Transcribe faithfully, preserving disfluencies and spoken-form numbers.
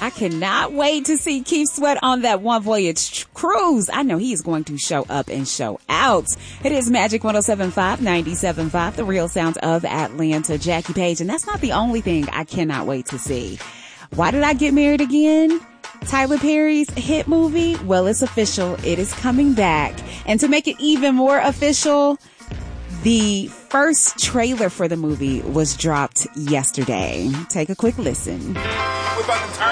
I cannot wait to see Keith Sweat on that One Voyage cruise. I know he is going to show up and show out. It is Magic one oh seven point five, ninety-seven point five, the real sound of Atlanta. Jackie Page. And that's not the only thing I cannot wait to see. Why Did I Get Married Again? Tyler Perry's hit movie. Well, it's official. It is coming back. And to make it even more official, the first trailer for the movie was dropped yesterday. Take a quick listen. We're about to turn